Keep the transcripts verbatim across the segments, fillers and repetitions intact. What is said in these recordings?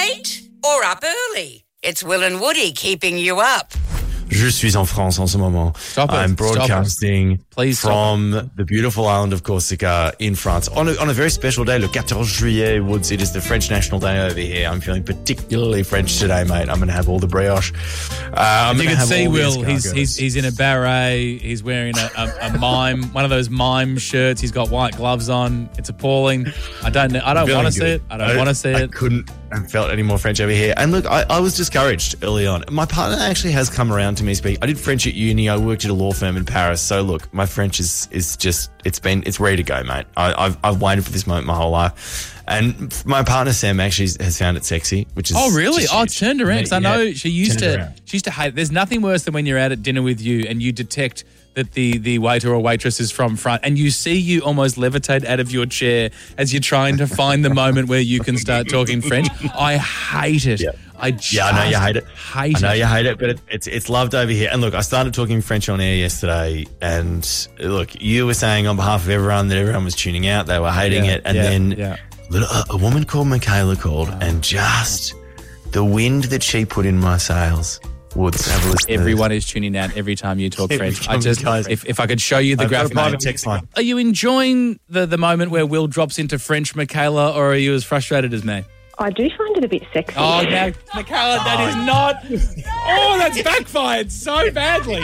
late or up early? It's Will and Woody keeping you up. Je suis en France en ce moment. Stop it. I'm broadcasting Please from the beautiful island of Corsica in France on a, on a very special day, le fourteen juillet, Woods. It is the French National Day over here. I'm feeling particularly French today, mate. I'm going to have all the brioche. Uh, I'm You gonna can have see all the Will, he's, escargots. he's he's in a beret, he's wearing a, a, a mime, one of those mime shirts, he's got white gloves on. It's appalling. I don't know, I don't Feeling want to see good. it. I don't want to see I it. couldn't have felt any more French over here. And look, I, I was discouraged early on. My partner actually has come around to me speak. I did French at uni. I worked at a law firm in Paris. So look, my French is is just, it's been, it's ready to go, mate. I, I've, I've waited for this moment my whole life. And my partner Sam actually has found it sexy, which is Oh, really? just Oh, huge. it's turned around. Because I Yeah. know she used Turned to around. she used to hate it. There's nothing worse than when you're out at dinner with you and you detect that the, the waiter or waitress is from front and you see you almost levitate out of your chair as you're trying to find the moment where you can start talking French. I hate it. Yeah. I just Yeah, I know you hate it. Hate I know it. you hate it, but it, it's it's loved over here. And look, I started talking French on air yesterday, and look, you were saying on behalf of everyone that everyone was tuning out, they were hating Yeah, it, and yeah, then yeah. little, a, a woman called Michaela called, and just the wind that she put in my sails. Woods, have a listen to Everyone is tuning out every time you talk French. I just, Guys. if, if I could show you the this. I've got a graphic. private text line. Are you enjoying the, the moment where Will drops into French, Michaela, or are you as frustrated as me? I do find it a bit sexy. Oh, now, Michaela, that is not. Oh, that's backfired so badly.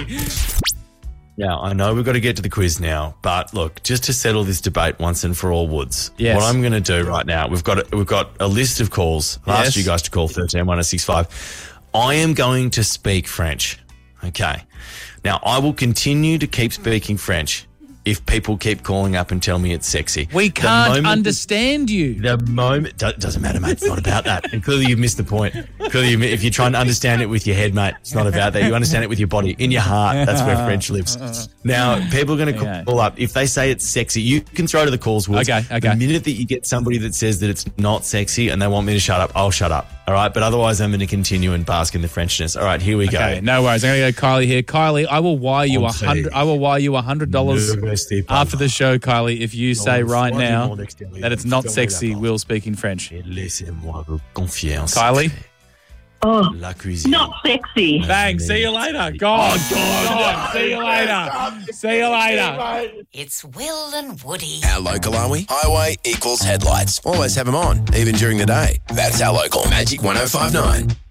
Now, I know we've got to get to the quiz now, but look, just to settle this debate once and for all, Woods, Yes. what I'm going to do right now, we've got a, we've got a list of calls. I've Yes. asked you guys to call thirteen one oh six five. I am going to speak French. Okay. Now, I will continue to keep speaking French if people keep calling up and tell me it's sexy. We The can't moment- understand you. The moment do- doesn't matter, mate. It's not about that. And clearly, you've missed the point. Clearly, you, if you're trying to understand it with your head, mate, it's not about that. You understand it with your body, in your heart. That's where French lives. Now, people are going to Okay. call up if they say it's sexy. You can throw to the calls. Woods. Okay, okay. The minute that you get somebody that says that it's not sexy and they want me to shut up, I'll shut up. All right, but otherwise, I'm going to continue and bask in the Frenchness. All right, here we Okay, go. no worries. I'm going to go Kylie here. Kylie, I will wire you a Entree. hundred. I will wire you a hundred dollars Ne restez pas after the show, Kylie, if you say right soin du now monde extérieur. that it's not Fermez sexy. la porte. Will speaking French. Et laissez-moi vous confier en Kylie? secret. Oh, La cuisine. not sexy. Bang. See you later. God. God. See you later. See you later. It's Will and Woody. How local are we? Highway equals headlights. Always have them on, even during the day. That's our local. Magic one oh five nine.